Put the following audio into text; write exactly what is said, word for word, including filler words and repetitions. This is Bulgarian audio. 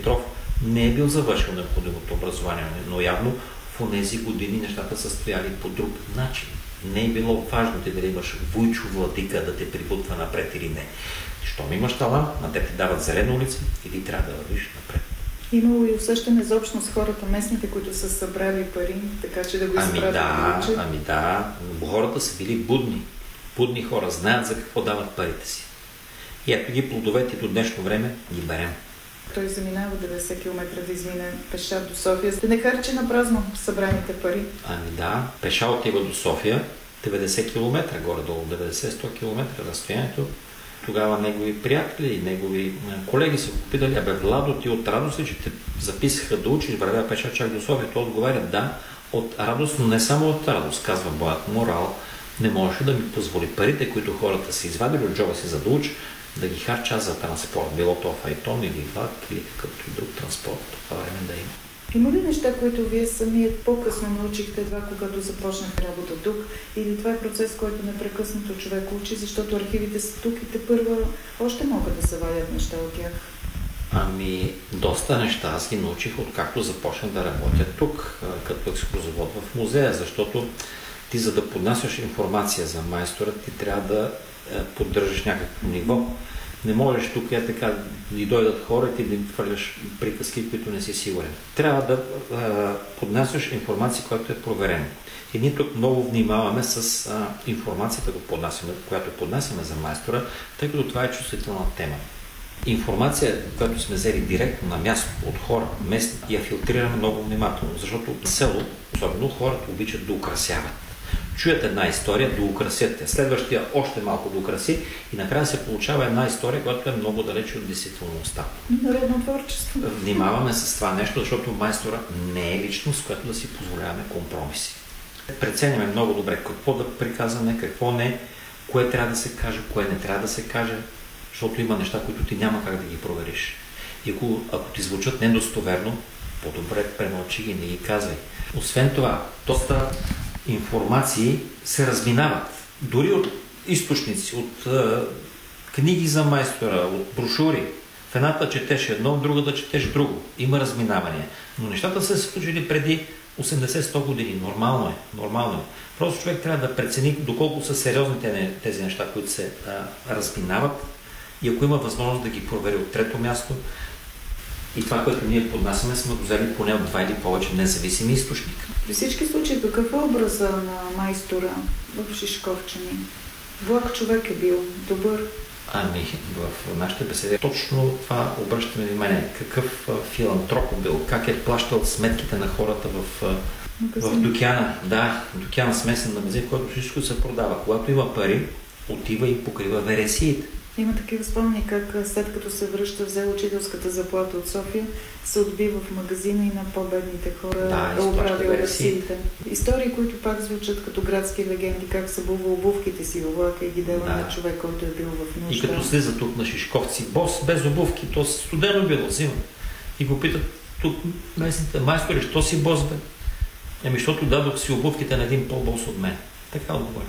Димитров не е бил завършил необходимото образование, но явно в тези години нещата са стояли по друг начин. Не е било важно ти дали имаш вуйчо владика да те прибутва напред или не. Щом имаш талант, на те ти дават зелена улица и ти трябва да вървиш напред. Имало и усещане за общност хората, местните, които са събрали пари, така че да го изправят. Ами да, ами да, хората са били будни. Будни хора знаят за какво дават парите си. И ето ги плодовете до днешно време ги берем. Той заминава деветдесет километра да измине пеша до София, за да не харчи на празно събраните пари. Ами да, пеша отива до София, деветдесет километра, горе-долу, деветдесет до сто километра разстоянието. Тогава негови приятели и негови колеги са го попитали: абе, Владо, ти от радост ли, че те записаха да учиш, вървя пеша чак до София? Той отговаря: да, от радост, но не само от радост, казва моят морал. Не можеше да ми позволи парите, които хората са извадили от джоба си за да уча, да ги харча за транспорт, било то файтон или влак или какъвто и друг транспорт по това време да има. Има ли неща, които вие самият по-късно научихте едва когато започнах работа тук? Или това е процес, който непрекъснато човек учи, защото архивите са тук и тепърва още могат да се вадят неща от тях? Ами, доста неща аз ги научих, откакто започнах да работя тук, като екскурзовод в музея, защото ти, за да поднасяш информация за майстора, ти трябва да поддържаш някакво ниво. Не можеш тук е така да дойдат хора и ти да им хвърляш приказки, които не си сигурен. Трябва да а, поднасяш информация, която е проверена. И ние тук много внимаваме с а, информацията, която поднасяме за майстора, тъй като това е чувствителна тема. Информация, която сме взели директно на място от хора, местни, я филтрираме много внимателно, защото в село, особено, хората обичат да украсяват. Чуят една история, да украсят те. Следващия още малко да украси и накрая се получава една история, която е много далече от действителността. Народно творчество. Внимаваме с това нещо, защото майстора не е личност, с която да си позволяваме компромиси. Преценяме много добре какво да приказваме, какво не, кое трябва да се каже, кое не трябва да се каже, защото има неща, които ти няма как да ги провериш. И ако, ако ти звучат недостоверно, по-добре премълчи ги, не ги казвай. Освен това, доста информации се разминават. Дори от източници, от е, книги за майстора, от брошури. В едната четеш едно, в другата четеш друго. Има разминавания. Но нещата са се случили преди осемдесет до сто години. Нормално е. Нормално е. Просто човек трябва да прецени доколко са сериозни тези неща, които се а, разминават. И ако има възможност да ги провери от трето място, и това, което ние поднасяме, сме го взели поне от два или повече независими източника. При всички случаи, какъв е образа на майстора в Шишковчани? Благ човек е бил, добър. Ами, в нашите беседи точно това обръщаме внимание. Какъв филантроп бил, как е плащал сметките на хората в, в Дукяна. Да, Дукяна смесен магазин, в който всичко се продава. Когато има пари, отива и покрива вересиите. Има такива спомени, как след като се връща, взе учителската заплата от София, се отбива в магазина и на по-бедните хора да, да оправя вересиите. Истории, които пак звучат като градски легенди, как събува обувките си във влака и ги дава да. на човек, който е бил в нужда. И като слиза тук на Шишковци, бос, без обувки, то студено било, взима. И го питат тук местните майстори: що си бос, бе? Еми, защото дадох си обувките на един по-бос от мен. Така отговоря.